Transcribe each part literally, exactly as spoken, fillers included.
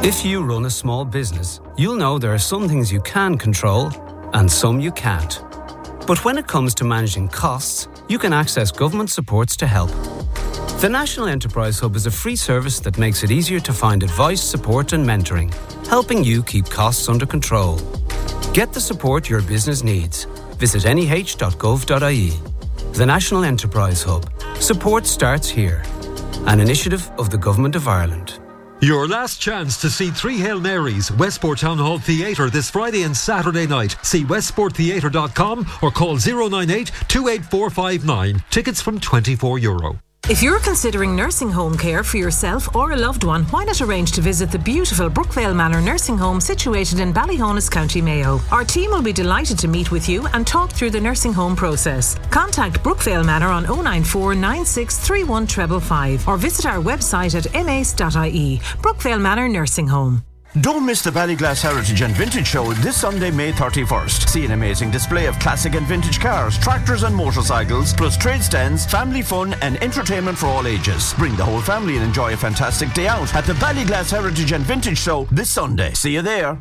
If you run a small business, you'll know there are some things you can control and some you can't. But when it comes to managing costs, you can access government supports to help. The National Enterprise Hub is a free service that makes it easier to find advice, support and mentoring, helping you keep costs under control. Get the support your business needs. Visit N E H dot gov dot I E. The National Enterprise Hub. Support starts here. An initiative of the Government of Ireland. Your last chance to see Three Hail Marys, Westport Town Hall Theatre this Friday and Saturday night. See westport theatre dot com or call zero nine eight, two eight four five nine. Tickets from twenty-four euro. If you're considering nursing home care for yourself or a loved one, why not arrange to visit the beautiful Brookvale Manor Nursing Home situated in Ballyhonus, County Mayo. Our team will be delighted to meet with you and talk through the nursing home process. Contact Brookvale Manor on oh nine four, nine six three one five five five or visit our website at m a c e dot i e. Brookvale Manor Nursing Home. Don't miss the Ballyglass Heritage and Vintage Show this Sunday, May thirty-first. See an amazing display of classic and vintage cars, tractors and motorcycles, plus trade stands, family fun and entertainment for all ages. Bring the whole family and enjoy a fantastic day out at the Ballyglass Heritage and Vintage Show this Sunday. See you there.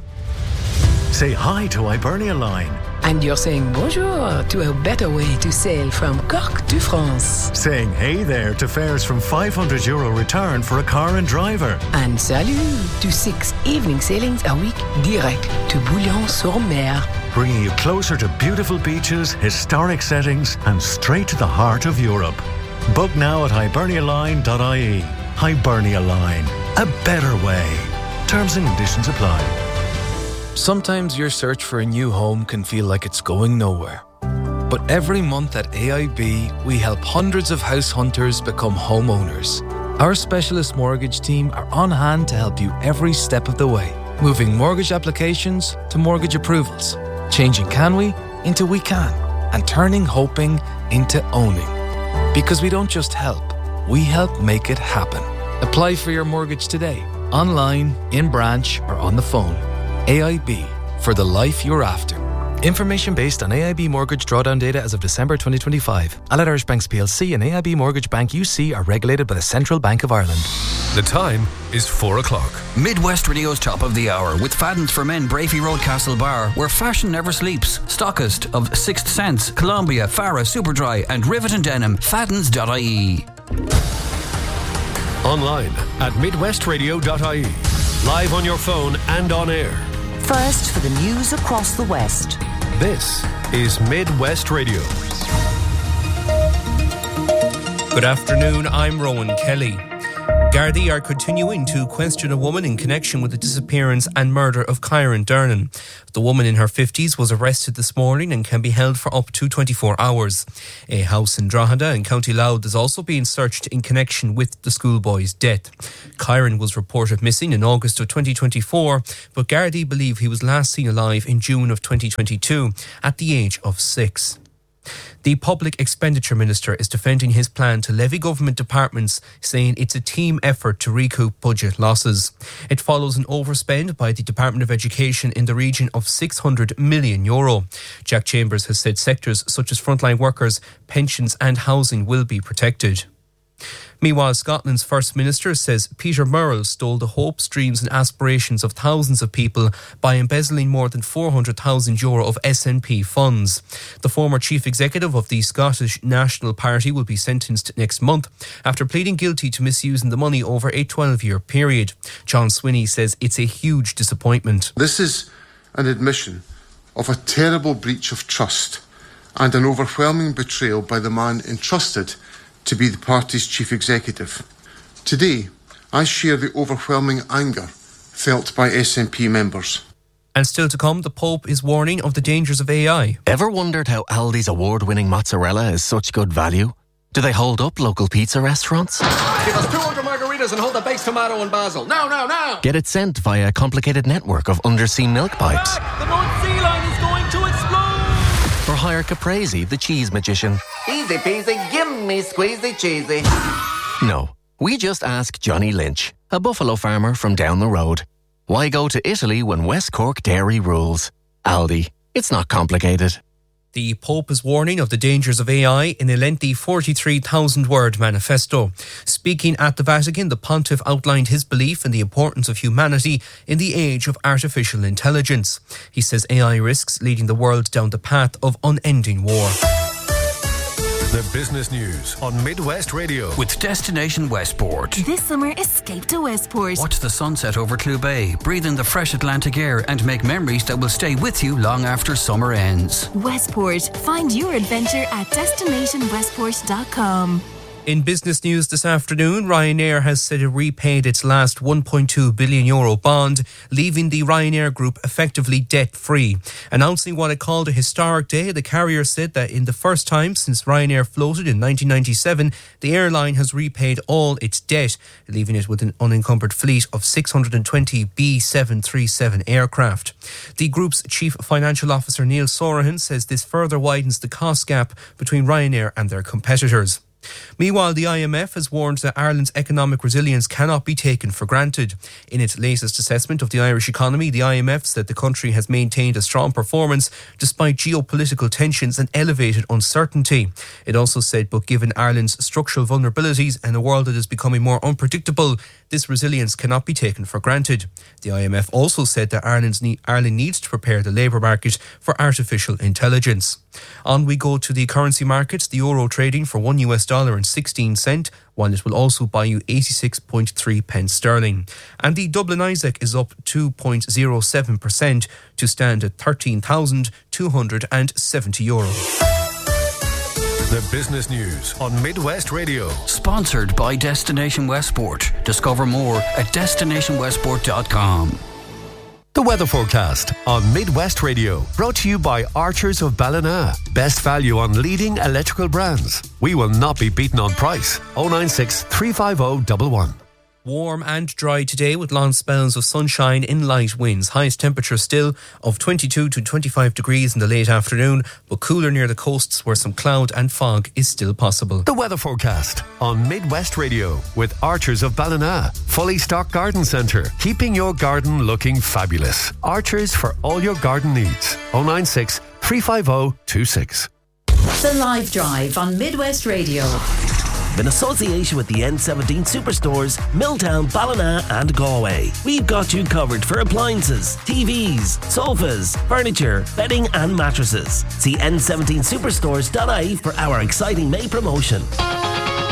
Say hi to Hibernia Line. And you're saying bonjour to a better way to sail from Cork to France. Saying hey there to fares from five hundred euro return for a car and driver. And salut to six evening sailings a week direct to Bouillon-sur-Mer. Bringing you closer to beautiful beaches, historic settings and straight to the heart of Europe. Book now at hibernia line dot I E. Hibernia Line. A better way. Terms and conditions apply. Sometimes your search for a new home can feel like it's going nowhere. But every month at A I B, we help hundreds of house hunters become homeowners. Our specialist mortgage team are on hand to help you every step of the way, moving mortgage applications to mortgage approvals, changing can we into we can, and turning hoping into owning. Because we don't just help, we help make it happen. Apply for your mortgage today, online, in branch, or on the phone. A I B, for the life you're after. Information based on A I B mortgage drawdown data as of December twenty twenty-five. Allied Irish Banks P L C and A I B Mortgage Bank U C are regulated by the Central Bank of Ireland. The time is four o'clock. Midwest Radio's top of the hour with Fadden's for Men, Brafey Road, Castle Bar, where fashion never sleeps. Stockist of Sixth Sense, Columbia, Farah, Superdry and Rivet and Denim. Faddens dot I E. Online at midwest radio dot I E. Live on your phone and on air. First for the news across the West. This is Midwest Radio. Good afternoon, I'm Rowan Kelly. Gardaí are continuing to question a woman in connection with the disappearance and murder of Kyron Dernan. The woman in her fifties was arrested this morning and can be held for up to twenty-four hours. A house in Drogheda in County Louth is also being searched in connection with the schoolboy's death. Kyron was reported missing in August of twenty twenty-four, but Gardaí believe he was last seen alive in June of twenty twenty-two at the age of six. The Public Expenditure Minister is defending his plan to levy government departments, saying it's a team effort to recoup budget losses. It follows an overspend by the Department of Education in the region of six hundred million euro. Jack Chambers has said sectors such as frontline workers, pensions and housing will be protected. Meanwhile, Scotland's First Minister says Peter Murrell stole the hopes, dreams and aspirations of thousands of people by embezzling more than four hundred thousand euro of S N P funds. The former chief executive of the Scottish National Party will be sentenced next month after pleading guilty to misusing the money over a twelve-year period. John Swinney says it's a huge disappointment. This is an admission of a terrible breach of trust and an overwhelming betrayal by the man entrusted to be the party's chief executive. Today, I share the overwhelming anger felt by S N P members. And still to come, the Pope is warning of the dangers of A I. Ever wondered how Aldi's award-winning mozzarella is such good value? Do they hold up local pizza restaurants? Give us two hundred margaritas and hold the baked tomato and basil. Now, now, now! Get it sent via a complicated network of undersea milk pipes. The North Sea Line is going to explode! Or hire Caprese, the cheese magician. Easy peasy, gimme squeezy cheesy. No, we just ask Johnny Lynch, a buffalo farmer from down the road. Why go to Italy when West Cork dairy rules? Aldi, it's not complicated. The Pope is warning of the dangers of A I in a lengthy forty-three thousand word manifesto. Speaking at the Vatican, the Pontiff outlined his belief in the importance of humanity in the age of artificial intelligence. He says A I risks leading the world down the path of unending war. The business news on Midwest Radio. With Destination Westport. This summer, escape to Westport. Watch the sunset over Clew Bay, breathe in the fresh Atlantic air and make memories that will stay with you long after summer ends. Westport. Find your adventure at destination westport dot com. In business news this afternoon, Ryanair has said it repaid its last one point two billion euro bond, leaving the Ryanair group effectively debt-free. Announcing what it called a historic day, the carrier said that in the first time since Ryanair floated in nineteen ninety-seven, the airline has repaid all its debt, leaving it with an unencumbered fleet of six hundred twenty B seven thirty-seven aircraft. The group's chief financial officer, Neil Sorahan, says this further widens the cost gap between Ryanair and their competitors. Meanwhile, the I M F has warned that Ireland's economic resilience cannot be taken for granted. In its latest assessment of the Irish economy, the I M F said the country has maintained a strong performance despite geopolitical tensions and elevated uncertainty. It also said, but given Ireland's structural vulnerabilities and a world that is becoming more unpredictable, this resilience cannot be taken for granted. The I M F also said that Ireland's ne- Ireland needs to prepare the labour market for artificial intelligence. On we go to the currency markets. The euro trading for one U S dollar and sixteen cent, while it will also buy you eighty-six point three pence sterling. And the Dublin Isaac is up two point zero seven percent to stand at thirteen thousand two hundred seventy euro. The business news on Midwest Radio. Sponsored by Destination Westport. Discover more at destination westport dot com. The weather forecast on Midwest Radio. Brought to you by Archers of Ballina. Best value on leading electrical brands. We will not be beaten on price. oh nine six, three five oh, one one. Warm and dry today with long spells of sunshine in light winds. Highest temperature still of twenty-two to twenty-five degrees in the late afternoon, but cooler near the coasts where some cloud and fog is still possible. The weather forecast on Midwest Radio with Archers of Ballina. Fully stocked garden centre, keeping your garden looking fabulous. Archers for all your garden needs. oh nine six, three five oh, two six. The Live Drive on Midwest Radio. In association with the N seventeen Superstores, Milltown, Ballina and Galway. We've got you covered for appliances, T Vs, sofas, furniture, bedding and mattresses. See N seventeen superstores dot I E for our exciting May promotion.